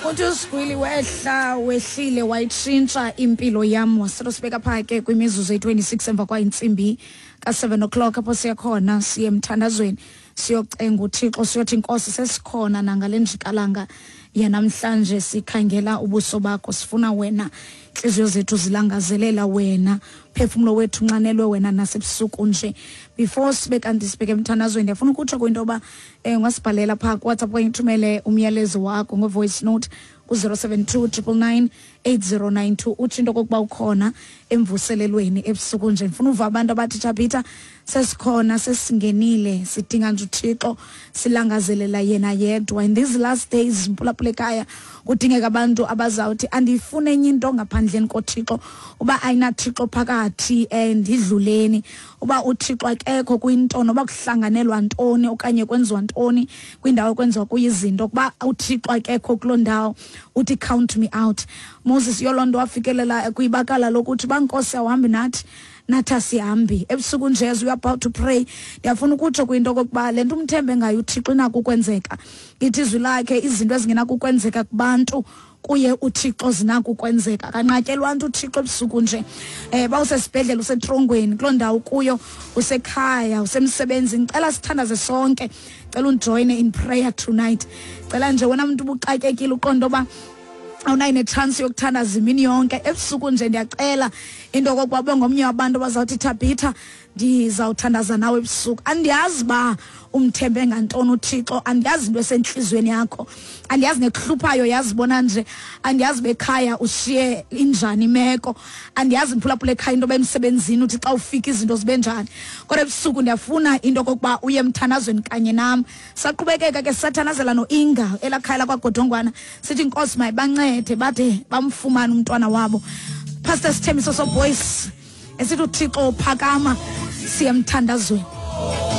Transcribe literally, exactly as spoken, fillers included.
uthi usigwili wehla wehlile wayitshintsha impilo yam waselo sibeka phake kwimizuzu eyi-twenty-six emva kwa intsimbi ka-seven o'clock apho siyakhona siye emthandazweni siyocenga uThixo siyothi inkosi sesikhona nangale njikalanga yanamhlanje sikhangela ubuso bakho sifuna wena inhliziyo zethu zilangazelela wena phefumulo wethu unxanelwe wena nasebusuku nje before sibe kanti sibeke emthandazweni ndiyafuna ukutsho kwinto yoba um ungasibhalela phaa kuWhatsApp okanye uthumele umyalezo wakho ngo-voice note ku-zero seven two nine nine eight zero nine two utsho into kokuba ukhona emvuselelweni ebusuku nje ndifuna uva abantu abathi Tabitha sesikhona sesingenile sidinga nje uThixo silangazelela yena yedwa in these last days mpulaphulekaya kudingeka abantu abazawuthi andifune enye into ngaphandleni koThixo uba ayinaThixo phakathi ndidluleni uba uThixo akekho kwinto noba kuhlanganelwa ntoni okanye kwenziwa ntoni kwindawo kwenziwa kuyizinto kuba uThixo akekho kuloo ndawo uthi count me out. Moses yolonto wafikelela kuyibakala lokuthi bankosi awuhambi nathi nathi asihambi ebusuku nje as we are about to pray ndiyafuna ukutsho kwinto kokuba le nto umthembe ngayo uThixo inako ukwenzeka ithi izwi lakhe izinto ezingenako ukwenzeka kubantu kuye uThixo zinako ukwenzeka kanqatyelwa nto uThixo ebusuku nje eh bawusesibhedlela usetrongweni kuloo ndawo kuyo usekhaya usemsebenzini ngicela sithandaze sonke cela unjoine in prayer tonight cela nje wena muntu ubuxakekile uqondo ba awunayo nechance yokuthandaza imini yonke ebusuku nje ndiyacela into kokuba ube ngomnye wabantu bazawuthi Tabitha ndizawuthandaza nawe ebusuku andiyazi ba umthembe ngantoni uThixo andiyazi into esenhlizweni yakho andiyazi nekuhluphayo yazibona nje andiyazi bekhaya ushiye injani imeko andiyazi mphulaphula ekhaya into bemsebenzini uthi xa ufika izinto zibe njani kodwa ebusuku ndiyafuna into kokuba uye emthandazweni kanye nam saqhubekeka ke sisathandazela noInga elakhaya lakwaGodongwana sithi inkosi mayibancede bade bamfumana umntwana wabo Pastor Sithembiso Voice esithi uThixo phakama siye emthandazweni.